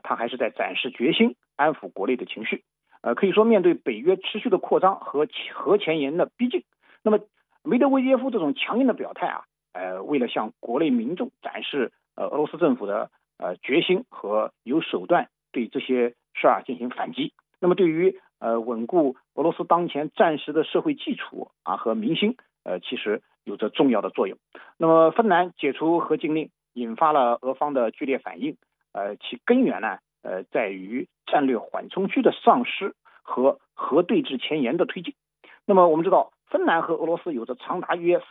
他还是在展示决心，安抚国内的情绪。可以说面对北约持续的扩张和核前沿的逼近，那么梅德韦杰夫这种强硬的表态为了向国内民众展示俄罗斯政府的决心和有手段对这些事进行反击。那么对于稳固俄罗斯当前战时的社会基础和民心其实有着重要的作用。那么芬兰解除核禁令引发了俄方的剧烈反应，其根源呢在于战略缓冲区的丧失和核对峙前沿的推进。那么我们知道，芬兰和俄罗斯有着长达约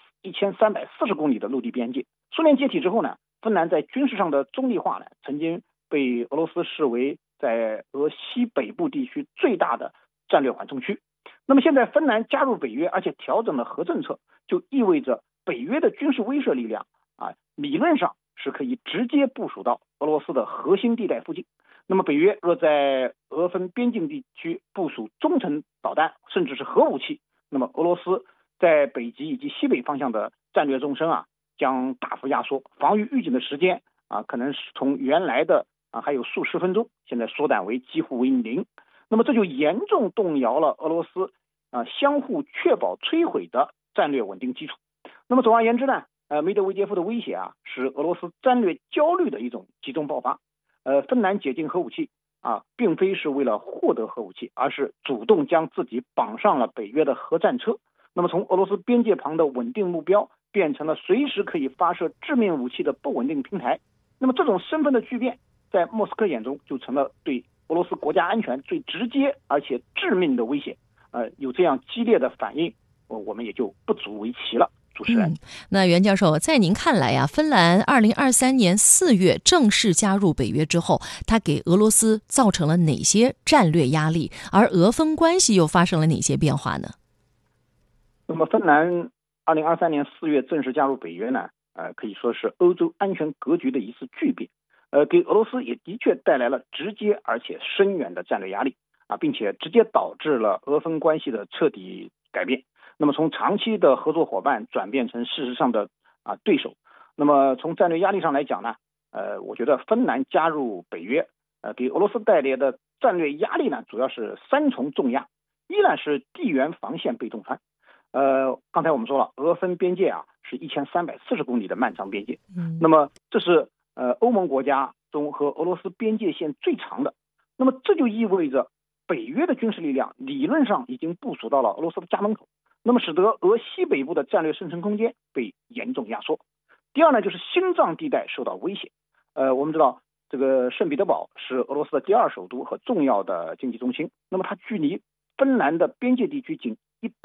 1340公里的陆地边界。苏联解体之后呢，芬兰在军事上的中立化呢，曾经被俄罗斯视为在俄西北部地区最大的战略缓冲区。那么现在芬兰加入北约，而且调整了核政策，就意味着北约的军事威慑力量理论上是可以直接部署到俄罗斯的核心地带附近。那么北约若在俄芬边境地区部署中程导弹甚至是核武器，那么俄罗斯在北极以及西北方向的战略纵深将大幅压缩，防御预警的时间可能是从原来的还有数十分钟，现在缩短为几乎为零。那么这就严重动摇了俄罗斯相互确保摧毁的战略稳定基础。那么总而言之呢，梅德韦杰夫的威胁使俄罗斯战略焦虑的一种集中爆发。芬兰解禁核武器并非是为了获得核武器，而是主动将自己绑上了北约的核战车。那么从俄罗斯边界旁的稳定目标变成了随时可以发射致命武器的不稳定平台。那么这种身份的巨变，在莫斯科眼中就成了对俄罗斯国家安全最直接而且致命的威胁。有这样激烈的反应，我们也就不足为奇了。主持人， 那袁教授，在您看来芬兰2023年4月正式加入北约之后，它给俄罗斯造成了哪些战略压力？而俄芬关系又发生了哪些变化呢？ 那么芬兰2023年4月正式加入北约呢，可以说是欧洲安全格局的一次巨变，给俄罗斯也的确带来了直接而且深远的战略压力并且直接导致了俄芬关系的彻底改变。那么从长期的合作伙伴转变成事实上的对手。那么从战略压力上来讲呢，我觉得芬兰加入北约给俄罗斯带来的战略压力呢，主要是3重重压。一呢是地缘防线被洞穿。刚才我们说了，俄芬边界是1340公里的漫长边界。那么这是欧盟国家中和俄罗斯边界线最长的。那么这就意味着北约的军事力量理论上已经部署到了俄罗斯的家门口，那么使得俄西北部的战略生存空间被严重压缩。第二呢，就是心脏地带受到威胁。我们知道这个圣彼得堡是俄罗斯的第2首都和重要的经济中心，那么它距离芬兰的边界地区仅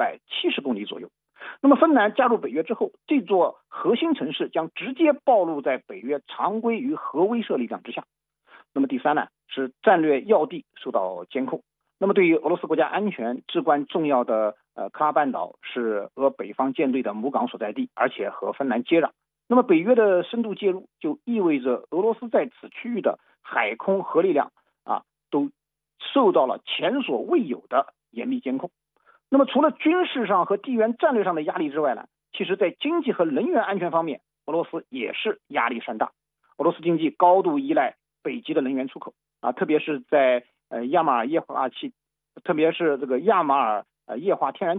170公里左右。那么芬兰加入北约之后，这座核心城市将直接暴露在北约常规与核威慑力量之下。那么第3呢，是战略要地受到监控。那么对于俄罗斯国家安全至关重要的克拉半岛是俄北方舰队的母港所在地，而且和芬兰接壤。那么北约的深度介入就意味着俄罗斯在此区域的海空核力量都受到了前所未有的严密监控。那么除了军事上和地缘战略上的压力之外呢，其实在经济和能源安全方面，俄罗斯也是压力山大。俄罗斯经济高度依赖北极的能源出口特别是在亚马尔液化气，特别是这个亚马尔液化天然